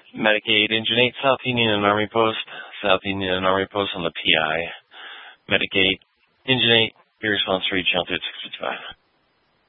Medicaid, Engine 8, South Union and Army Post. South Union and Army Post on the PI. Medicaid, Engine 8, your response reach out to 655.